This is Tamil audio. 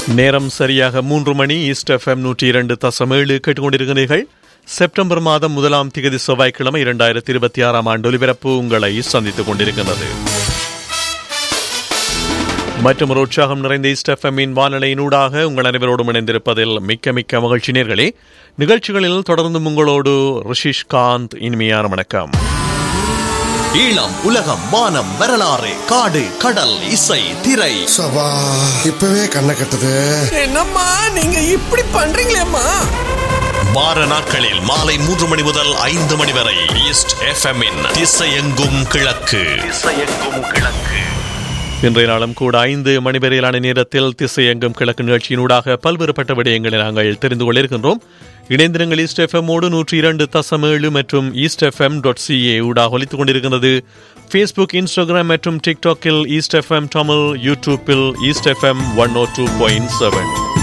நேரம் சரியாக 3 மணி. ஈஸ்ட் FM 102.7 கேட்டுக்கொண்டிருக்கிறீர்கள். செப்டம்பர் மாதம் 1ஆம் தேதி செவ்வாய்க்கிழமை 2026 ஆண்டு ஒலிபரப்பு உங்களை சந்தித்துக் கொண்டிருக்கிறது. மற்றும் ஒரு உற்சாகம் நிறைந்த ஈஸ்ட் எஃப்எம்மின் வானொலியினூடாக உங்கள் அனைவரோடும் இணைந்திருப்பதில் மிக்க மகிழ்ச்சி நேயர்களே. நிகழ்ச்சிகளில் தொடர்ந்து உங்களோடு ரிஷிஷ் காந்த். இனிமையான வணக்கம். ஈழம், உலகம், வானம், வரலாறு, காடு, கடல், இசை, திரை. சபா இப்பவே கண்ணை கட்டுது. என்னம்மா நீங்க இப்படி பண்றீங்களேம்மா? வார நாட்களில் மாலை 3 மணி முதல் 5 மணி வரை ஈஸ்ட் எஃப்எம்மின் திசையெங்கும் கிழக்கு. இன்றைய நாளும் கூட 5 மணி வரையிலான நேரத்தில் திசையெங்கும் கிழக்கு நிகழ்ச்சியினூடாக பல்வேறுபட்ட விடயங்களை நாங்கள் தெரிந்து கொள்ள இருக்கின்றோம். இணைந்திருங்கள். ஈஸ்ட் எஃப்எம்மோடு 102.7 மற்றும் eastfm.ca ஊடாக ஒலித்துக் கொண்டிருக்கிறது. ஃபேஸ்புக், இன்ஸ்டாகிராம் மற்றும் டிக்டாக்கில் ஈஸ்ட் எஃப்எம் தமிழ், யூடியூப்பில் ஈஸ்ட் எஃப்எம் 102.7.